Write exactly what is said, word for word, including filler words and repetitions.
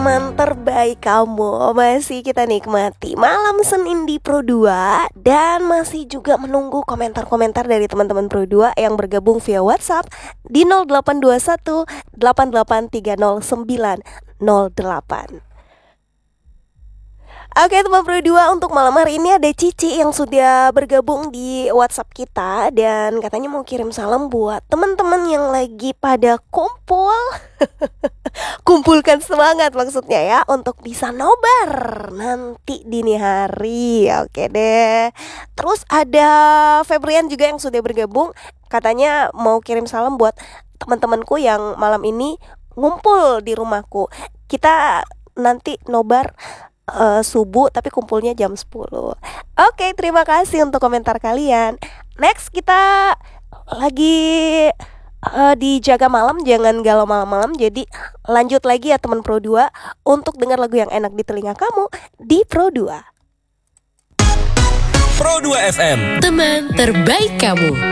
teman terbaik kamu. Masih kita nikmati malam Senin di Pro dua. Dan masih juga menunggu komentar-komentar dari teman-teman Pro dua yang bergabung via WhatsApp di nol delapan dua satu delapan delapan tiga nol sembilan nol delapan. Oke teman Pro dua, untuk malam hari ini ada Cici yang sudah bergabung di WhatsApp kita. Dan katanya mau kirim salam buat teman-teman yang lagi pada kumpul. Kumpulkan semangat maksudnya ya, untuk bisa nobar nanti dini hari. Oke deh. Terus ada Febrian juga yang sudah bergabung. Katanya mau kirim salam buat teman-temanku yang malam ini ngumpul di rumahku. Kita nanti nobar Uh, subuh tapi kumpulnya jam sepuluh. Oke, terima kasih untuk komentar kalian. Next kita lagi uh, di Jaga Malam, jangan galau malam-malam. Jadi lanjut lagi ya teman Pro dua untuk dengar lagu yang enak di telinga kamu di Pro dua. Pro dua F M, teman terbaik kamu.